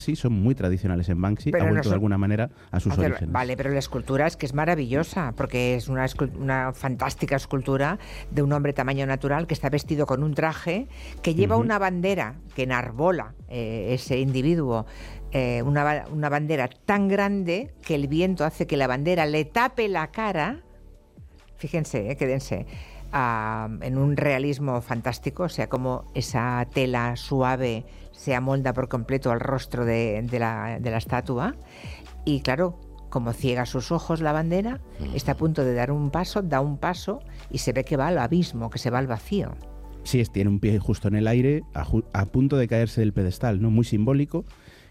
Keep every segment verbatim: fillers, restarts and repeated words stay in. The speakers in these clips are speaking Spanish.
sí son muy tradicionales en Banksy, pero ha vuelto no son, de alguna manera a sus hacer, orígenes. Vale, pero la escultura es que es maravillosa, porque es una, una fantástica escultura de un hombre tamaño natural que está vestido con un traje, que lleva uh-huh. una bandera que enarbola eh, ese individuo, eh, una, una bandera tan grande que el viento hace que la bandera le tape la cara. Fíjense, eh, quédense. Uh, en un realismo fantástico, o sea, como esa tela suave se amolda por completo al rostro de, de, la, de la estatua, y claro, como ciega sus ojos la bandera, está a punto de dar un paso, da un paso y se ve que va al abismo, que se va al vacío. Sí, es, tiene un pie justo en el aire, a, a punto de caerse del pedestal, ¿no? Muy simbólico.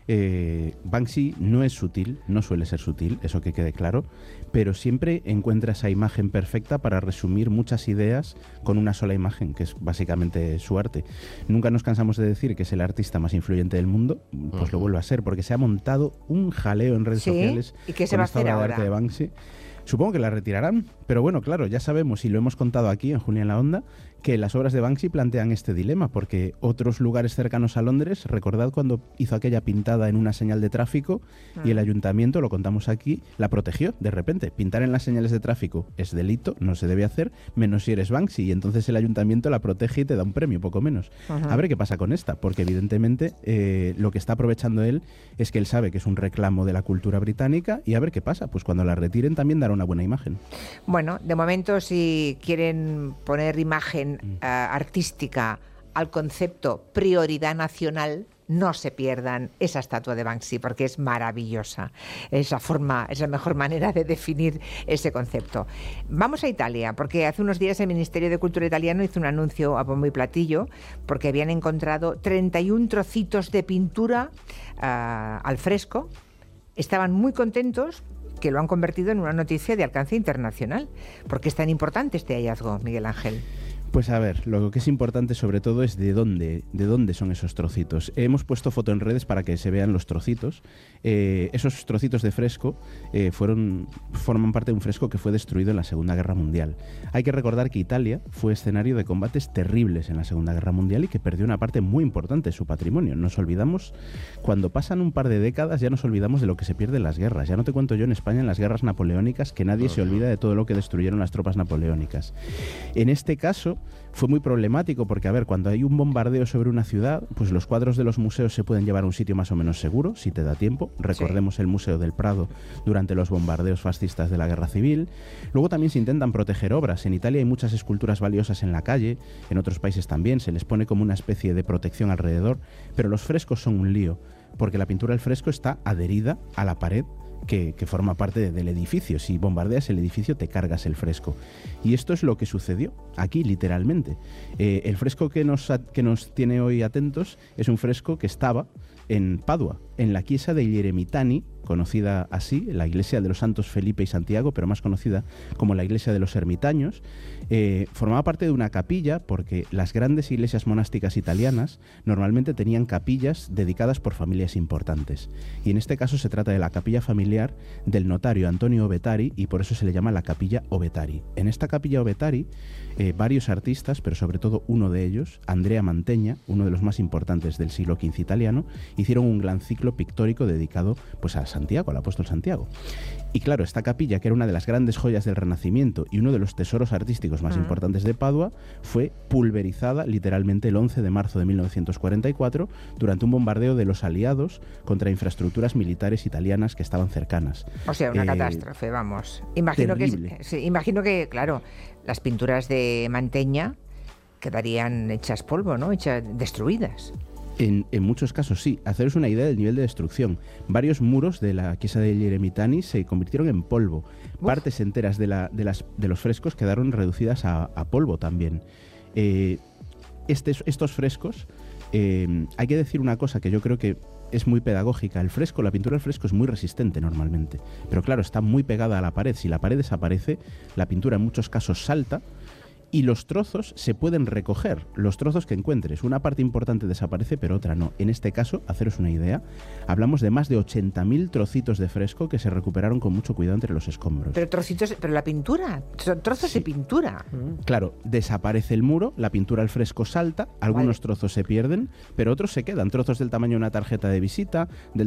Eh, Banksy no es sutil, no suele ser sutil, eso que quede claro, pero siempre encuentra esa imagen perfecta para resumir muchas ideas con una sola imagen, que es básicamente su arte. Nunca nos cansamos de decir que es el artista más influyente del mundo, pues uh-huh. lo vuelve a ser, porque se ha montado un jaleo en redes ¿Sí? sociales. ¿Y qué se va a hacer ahora? De arte de Banksy. Supongo que la retirarán, pero bueno, claro, ya sabemos, y lo hemos contado aquí en Julia en la Onda, que las obras de Banksy plantean este dilema, porque otros lugares cercanos a Londres, recordad cuando hizo aquella pintada en una señal de tráfico ah. y el ayuntamiento, lo contamos aquí, la protegió de repente. Pintar en las señales de tráfico es delito, no se debe hacer, menos si eres Banksy, y entonces el ayuntamiento la protege y te da un premio, poco menos. Ajá. A ver qué pasa con esta, porque evidentemente eh, lo que está aprovechando él es que él sabe que es un reclamo de la cultura británica, y a ver qué pasa, pues cuando la retiren también dará una buena imagen. Bueno, de momento si quieren poner imagen uh, artística al concepto prioridad nacional, no se pierdan esa estatua de Banksy, porque es maravillosa. Es la forma, es la mejor manera de definir ese concepto. Vamos a Italia, porque hace unos días el Ministerio de Cultura italiano hizo un anuncio a bombo y platillo, porque habían encontrado treinta y un trocitos de pintura uh, al fresco. Estaban muy contentos, que lo han convertido en una noticia de alcance internacional. ¿Por qué es tan importante este hallazgo, Miguel Ángel? Pues a ver, lo que es importante sobre todo es de dónde, de dónde son esos trocitos. Hemos puesto foto en redes para que se vean los trocitos. Eh, esos trocitos de fresco eh, fueron, forman parte de un fresco que fue destruido en la Segunda Guerra Mundial. Hay que recordar que Italia fue escenario de combates terribles en la Segunda Guerra Mundial y que perdió una parte muy importante de su patrimonio. Nos olvidamos, cuando pasan un par de décadas ya nos olvidamos de lo que se pierde en las guerras. Ya no te cuento yo en España en las guerras napoleónicas, que nadie uh-huh. se olvida de todo lo que destruyeron las tropas napoleónicas. En este caso fue muy problemático porque, a ver, cuando hay un bombardeo sobre una ciudad, pues los cuadros de los museos se pueden llevar a un sitio más o menos seguro, si te da tiempo. Recordemos sí. el Museo del Prado durante los bombardeos fascistas de la Guerra Civil. Luego también se intentan proteger obras. En Italia hay muchas esculturas valiosas en la calle, en otros países también, se les pone como una especie de protección alrededor, pero los frescos son un lío, porque la pintura del fresco está adherida a la pared Que, que forma parte de, del edificio. Si bombardeas el edificio te cargas el fresco, y esto es lo que sucedió aquí literalmente. Eh, el fresco que nos, que nos tiene hoy atentos es un fresco que estaba en Padua, en la chiesa degli Eremitani, conocida así, la iglesia de los santos Felipe y Santiago, pero más conocida como la iglesia de los ermitaños. Eh, formaba parte de una capilla, porque las grandes iglesias monásticas italianas normalmente tenían capillas dedicadas por familias importantes, y en este caso se trata de la capilla familiar del notario Antonio Ovetari, y por eso se le llama la capilla Ovetari. En esta capilla Ovetari eh, varios artistas, pero sobre todo uno de ellos, Andrea Mantegna, uno de los más importantes del siglo quince italiano, hicieron un gran ciclo pictórico dedicado pues a Santiago, al apóstol Santiago. Y claro, esta capilla, que era una de las grandes joyas del Renacimiento y uno de los tesoros artísticos más uh-huh. importantes de Padua, fue pulverizada literalmente el once de marzo de mil novecientos cuarenta y cuatro durante un bombardeo de los aliados contra infraestructuras militares italianas que estaban cercanas. O sea, una eh, catástrofe, vamos. Imagino terrible. que, sí, imagino que, claro, las pinturas de Mantegna quedarían hechas polvo, ¿no? Hechas, destruidas. En, en muchos casos sí. Haceros una idea del nivel de destrucción. Varios muros de la chiesa degli Eremitani se convirtieron en polvo. Uf. Partes enteras de, la, de, las, de los frescos quedaron reducidas a, a polvo también. Eh, este, estos frescos, eh, hay que decir una cosa que yo creo que es muy pedagógica. El fresco, la pintura del fresco es muy resistente normalmente, pero claro, está muy pegada a la pared. Si la pared desaparece, la pintura en muchos casos salta, y los trozos se pueden recoger, los trozos que encuentres. Una parte importante desaparece, pero otra no. En este caso, haceros una idea, hablamos de más de ochenta mil trocitos de fresco que se recuperaron con mucho cuidado entre los escombros. Pero trocitos, pero la pintura, son trozos sí. de pintura. Claro, desaparece el muro, la pintura al fresco salta, algunos vale. trozos se pierden, pero otros se quedan, trozos del tamaño de una tarjeta de visita, del